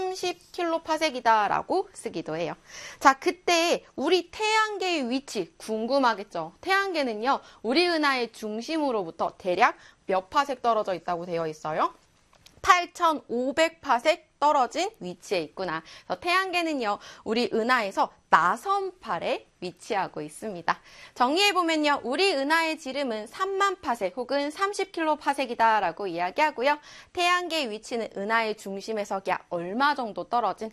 30kPa이다라고 쓰기도 해요. 자, 그때 우리 태양계의 위치 궁금하겠죠? 태양계는요, 우리 은하의 중심으로부터 대략 몇 파색 떨어져 있다고 되어 있어요? 8,500파색 떨어진 위치에 있구나. 그래서 태양계는요, 우리 은하에서 나선팔에 위치하고 있습니다. 정리해보면요, 우리 은하의 지름은 3만 파색 혹은 30kPa이다 라고 이야기하고요. 태양계의 위치는 은하의 중심에서 약 얼마 정도 떨어진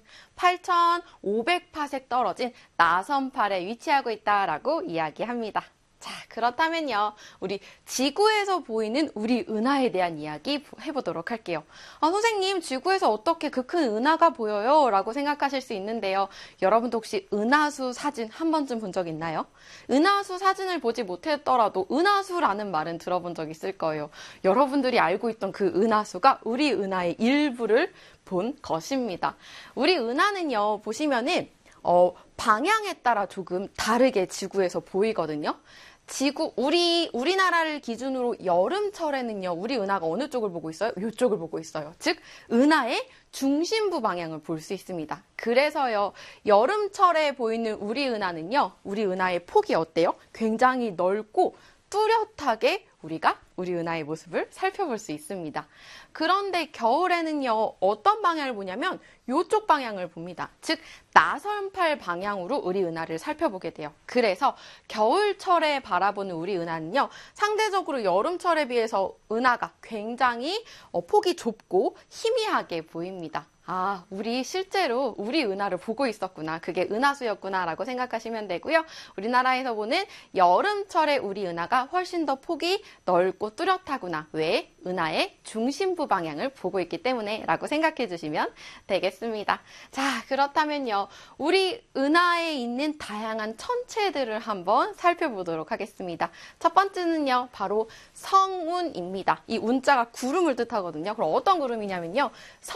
8,500파색 떨어진 나선팔에 위치하고 있다라고 이야기합니다. 자, 그렇다면요, 우리 지구에서 보이는 우리 은하에 대한 이야기 해보도록 할게요. 선생님, 지구에서 어떻게 그 큰 은하가 보여요? 라고 생각하실 수 있는데요. 여러분도 혹시 은하수 사진 한 번쯤 본 적 있나요? 은하수 사진을 보지 못했더라도 은하수라는 말은 들어본 적 있을 거예요. 여러분들이 알고 있던 그 은하수가 우리 은하의 일부를 본 것입니다. 우리 은하는요, 보시면은 방향에 따라 조금 다르게 지구에서 보이거든요. 우리나라를 기준으로 여름철에는요, 우리 은하가 어느 쪽을 보고 있어요? 이쪽을 보고 있어요. 즉, 은하의 중심부 방향을 볼 수 있습니다. 그래서요, 여름철에 보이는 우리 은하는요, 우리 은하의 폭이 어때요? 굉장히 넓고 뚜렷하게 우리가 우리 은하의 모습을 살펴볼 수 있습니다. 그런데 겨울에는요, 어떤 방향을 보냐면 이쪽 방향을 봅니다. 즉, 나선팔 방향으로 우리 은하를 살펴보게 돼요. 그래서 겨울철에 바라보는 우리 은하는요, 상대적으로 여름철에 비해서 은하가 굉장히 폭이 좁고 희미하게 보입니다. 아, 실제로 우리 은하를 보고 있었구나. 그게 은하수였구나 라고 생각하시면 되고요. 우리나라에서 보는 여름철의 우리 은하가 훨씬 더 폭이 넓고 뚜렷하구나. 왜? 은하의 중심부 방향을 보고 있기 때문에 라고 생각해 주시면 되겠습니다. 자, 그렇다면요, 우리 은하에 있는 다양한 천체들을 한번 살펴보도록 하겠습니다. 첫 번째는요, 바로 성운입니다. 이 운자가 구름을 뜻하거든요. 그럼 어떤 구름이냐면요,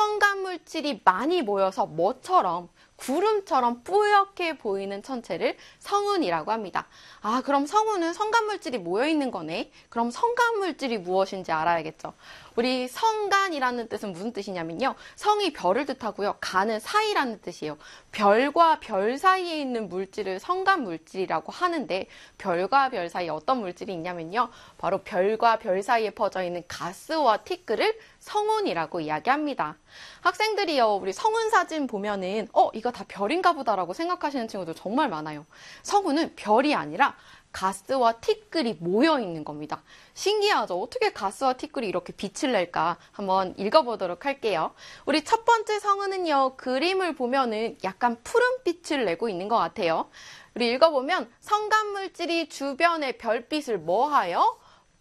성간물질이 많이 모여서 뭐처럼, 구름처럼 뿌옇게 보이는 천체를 성운이라고 합니다. 아, 그럼 성운은 성간물질이 모여있는 거네. 그럼 성간물질이 무엇인지 알아야겠죠. 우리 성간이라는 뜻은 무슨 뜻이냐면요, 성이 별을 뜻하고요, 간은 사이라는 뜻이에요. 별과 별 사이에 있는 물질을 성간물질이라고 하는데, 별과 별 사이에 어떤 물질이 있냐면요, 바로 별과 별 사이에 퍼져 있는 가스와 티끌을 성운이라고 이야기합니다. 학생들이요, 우리 성운 사진 보면은 이거 다 별인가 보다라고 생각하시는 친구들 정말 많아요. 성운은 별이 아니라 가스와 티끌이 모여 있는 겁니다. 신기하죠? 어떻게 가스와 티끌이 이렇게 빛을 낼까? 한번 읽어보도록 할게요. 우리 첫 번째 성운은요, 그림을 보면은 약간 푸른빛을 내고 있는 것 같아요. 우리 읽어보면, 성간물질이 주변의 별빛을 뭐하여?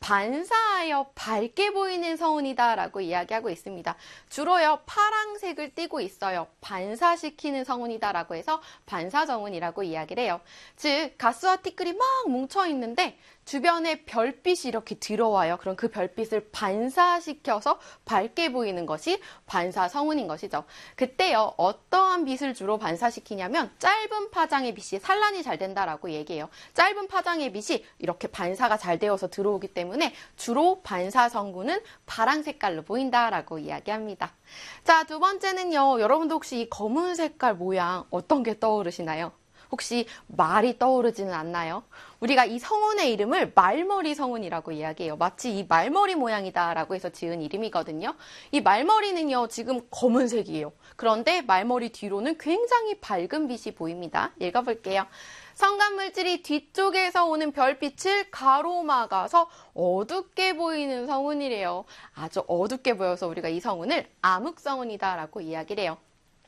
반사하여 밝게 보이는 성운이다 라고 이야기하고 있습니다. 주로요, 파란색을 띠고 있어요. 반사시키는 성운이다 라고 해서 반사성운이라고 이야기를 해요. 즉, 가스와 티끌이 막 뭉쳐 있는데 주변에 별빛이 이렇게 들어와요. 그럼 그 별빛을 반사시켜서 밝게 보이는 것이 반사성운인 것이죠. 그때요, 어떠한 빛을 주로 반사시키냐면 짧은 파장의 빛이 산란이 잘 된다라고 얘기해요. 짧은 파장의 빛이 이렇게 반사가 잘 되어서 들어오기 때문에 주로 반사성운은 파란 색깔로 보인다라고 이야기합니다. 자, 두 번째는요, 여러분도 혹시 이 검은 색깔 모양 어떤 게 떠오르시나요? 혹시 말이 떠오르지는 않나요? 우리가 이 성운의 이름을 말머리 성운이라고 이야기해요. 마치 이 말머리 모양이다라고 해서 지은 이름이거든요. 이 말머리는요, 지금 검은색이에요. 그런데 말머리 뒤로는 굉장히 밝은 빛이 보입니다. 읽어볼게요. 성간물질이 뒤쪽에서 오는 별빛을 가로막아서 어둡게 보이는 성운이래요. 아주 어둡게 보여서 우리가 이 성운을 암흑성운이다라고 이야기를 해요.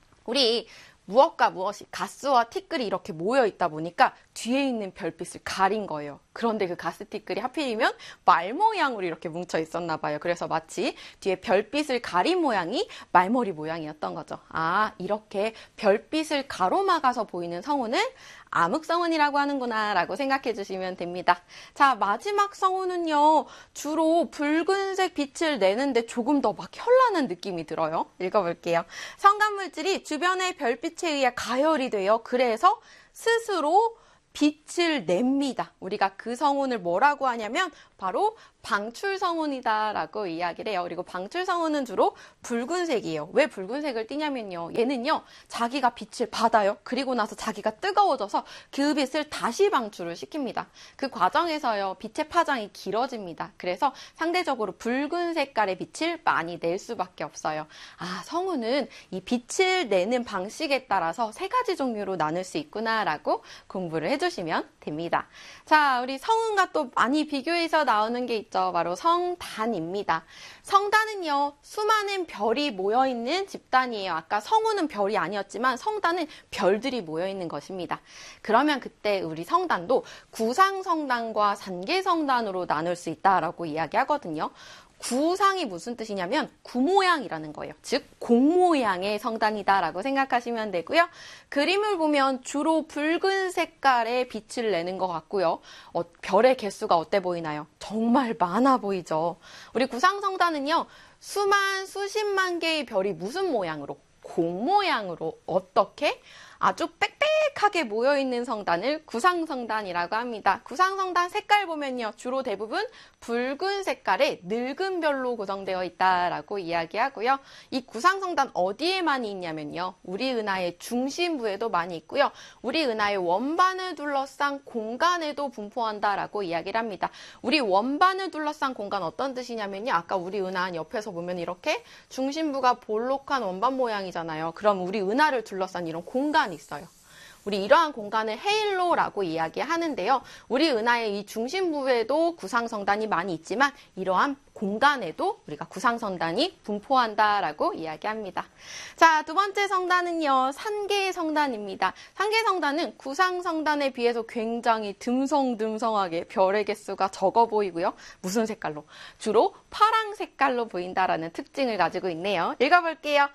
우리 무엇과 무엇이 가스와 티끌이 이렇게 모여 있다 보니까 뒤에 있는 별빛을 가린 거예요. 그런데 그 가스 티끌이 하필이면 말 모양으로 이렇게 뭉쳐 있었나 봐요. 그래서 마치 뒤에 별빛을 가린 모양이 말머리 모양이었던 거죠. 아, 이렇게 별빛을 가로막아서 보이는 성운을 암흑성운이라고 하는구나 라고 생각해 주시면 됩니다. 자, 마지막 성운은요, 주로 붉은색 빛을 내는데 조금 더 막 현란한 느낌이 들어요. 읽어볼게요. 성간물질이 주변의 별빛에 의해 가열이 돼요. 그래서 스스로 빛을 냅니다. 우리가 그 성운을 뭐라고 하냐면 바로 방출성운이다라고 이야기를 해요. 그리고 방출성운은 주로 붉은색이에요. 왜 붉은색을 띠냐면요. 얘는요, 자기가 빛을 받아요. 그리고 나서 자기가 뜨거워져서 그 빛을 다시 방출을 시킵니다. 그 과정에서요, 빛의 파장이 길어집니다. 그래서 상대적으로 붉은 색깔의 빛을 많이 낼 수밖에 없어요. 아, 성운은 이 빛을 내는 방식에 따라서 3가지 종류로 나눌 수 있구나라고 공부를 해주시면 됩니다. 자, 우리 성운과 또 많이 비교해서 나오는 게 있죠. 바로 성단입니다. 성단은요, 수많은 별이 모여있는 집단이에요. 아까 성운은 별이 아니었지만 성단은 별들이 모여있는 것입니다. 그러면 그때 우리 성단도 구상성단과 산계성단으로 나눌 수 있다라고 이야기하거든요. 구상이 무슨 뜻이냐면 구모양이라는 거예요. 즉 공모양의 성단이다라고 생각하시면 되고요. 그림을 보면 주로 붉은 색깔의 빛을 내는 것 같고요. 별의 개수가 어때 보이나요? 정말 많아 보이죠. 우리 구상성단은요. 수십만 개의 별이 무슨 모양으로? 공 모양으로 어떻게? 아주 빽빽하게 모여있는 성단을 구상성단이라고 합니다. 구상성단 색깔 보면요. 주로 대부분 붉은 색깔의 늙은 별로 구성되어 있다라고 이야기하고요. 이 구상성단 어디에 많이 있냐면요. 우리 은하의 중심부에도 많이 있고요. 우리 은하의 원반을 둘러싼 공간에도 분포한다라고 이야기를 합니다. 우리 원반을 둘러싼 공간 어떤 뜻이냐면요. 아까 우리 은하 옆에서 보면 이렇게 중심부가 볼록한 원반 모양이잖아요. 그럼 우리 은하를 둘러싼 이런 공간 있어요. 우리 이러한 공간을 헤일로라고 이야기하는데요. 우리 은하의 이 중심부에도 구상성단이 많이 있지만 이러한 공간에도 우리가 구상성단이 분포한다라고 이야기합니다. 자, 두 번째 성단은요. 산계성단입니다. 산계성단은 구상성단에 비해서 굉장히 듬성듬성하게 별의 개수가 적어 보이고요. 무슨 색깔로? 주로 파랑 색깔로 보인다라는 특징을 가지고 있네요. 읽어볼게요.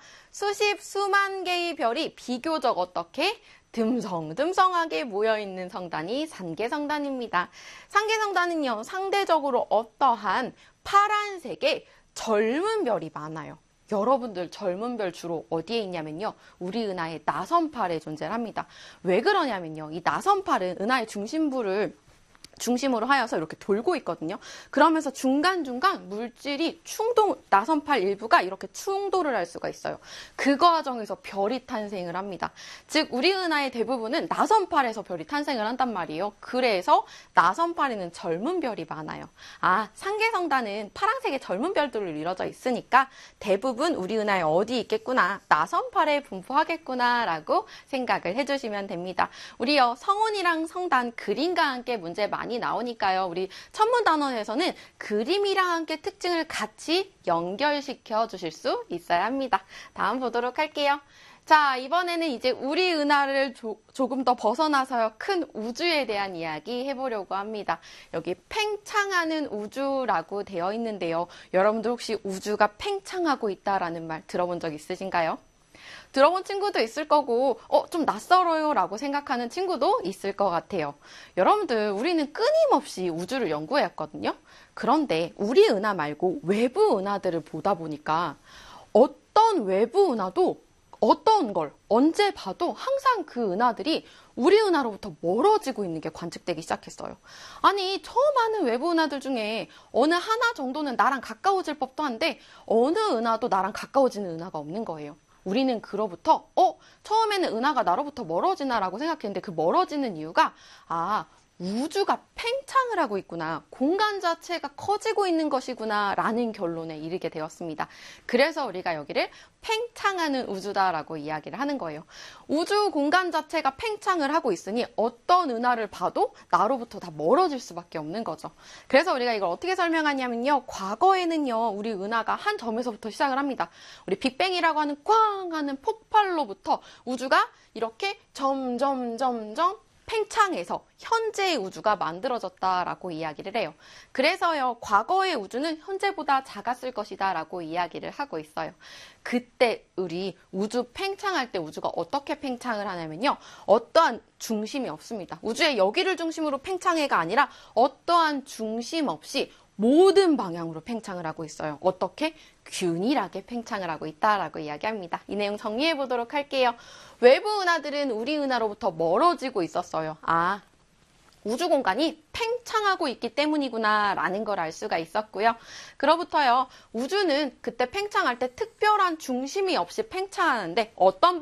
수만 개의 별이 비교적 어떻게? 듬성듬성하게 모여있는 성단이 산계성단입니다. 산계성단은요, 상대적으로 어떠한 파란색의 젊은 별이 많아요. 여러분들 젊은 별 주로 어디에 있냐면요. 우리 은하의 나선팔에 존재를 합니다. 왜 그러냐면요. 이 나선팔은 은하의 중심으로 하여서 이렇게 돌고 있거든요. 그러면서 중간중간 물질이 나선팔 일부가 이렇게 충돌을 할 수가 있어요. 그 과정에서 별이 탄생을 합니다. 즉 우리 은하의 대부분은 나선팔에서 별이 탄생을 한단 말이에요. 그래서 나선팔에는 젊은 별이 많아요. 아, 산계성단은 파란색의 젊은 별들로 이루어져 있으니까 대부분 우리 은하에 어디 있겠구나, 나선팔에 분포하겠구나 라고 생각을 해주시면 됩니다. 우리요, 성운이랑 성단 그림과 함께 문제 많이 나오니까요. 우리 천문단원에서는 그림이랑 함께 특징을 같이 연결시켜 주실 수 있어야 합니다. 다음 보도록 할게요. 자, 이번에는 이제 우리 은하를 조금 더 벗어나서요. 큰 우주에 대한 이야기 해보려고 합니다. 여기 팽창하는 우주라고 되어 있는데요. 여러분들 혹시 우주가 팽창하고 있다라는 말 들어본 적 있으신가요? 들어본 친구도 있을 거고 좀 낯설어요 라고 생각하는 친구도 있을 것 같아요. 여러분들 우리는 끊임없이 우주를 연구해왔거든요. 그런데 우리 은하 말고 외부 은하들을 보다 보니까 어떤 외부 은하도 어떤 걸 언제 봐도 항상 그 은하들이 우리 은하로부터 멀어지고 있는 게 관측되기 시작했어요. 아니, 처음 하는 외부 은하들 중에 어느 하나 정도는 나랑 가까워질 법도 한데 어느 은하도 나랑 가까워지는 은하가 없는 거예요. 우리는 그로부터 처음에는 은하가 나로부터 멀어지나라고 생각했는데 그 멀어지는 이유가 우주가 팽창을 하고 있구나. 공간 자체가 커지고 있는 것이구나 라는 결론에 이르게 되었습니다. 그래서 우리가 여기를 팽창하는 우주다라고 이야기를 하는 거예요. 우주 공간 자체가 팽창을 하고 있으니 어떤 은하를 봐도 나로부터 다 멀어질 수밖에 없는 거죠. 그래서 우리가 이걸 어떻게 설명하냐면요. 과거에는요. 우리 은하가 한 점에서부터 시작을 합니다. 우리 빅뱅이라고 하는 꽝 하는 폭발로부터 우주가 이렇게 점점 팽창해서 현재의 우주가 만들어졌다라고 이야기를 해요. 그래서요, 과거의 우주는 현재보다 작았을 것이다 라고 이야기를 하고 있어요. 그때 우리 우주 팽창할 때 우주가 어떻게 팽창을 하냐면요. 어떠한 중심이 없습니다. 우주의 여기를 중심으로 팽창해가 아니라 어떠한 중심 없이 모든 방향으로 팽창을 하고 있어요. 어떻게? 균일하게 팽창을 하고 있다라고 이야기합니다. 이 내용 정리해 보도록 할게요. 외부 은하들은 우리 은하로부터 멀어지고 있었어요. 우주 공간이 팽창하고 있기 때문이구나 라는 걸 알 수가 있었고요. 그로부터요, 우주는 그때 팽창할 때 특별한 중심이 없이 팽창하는데 어떤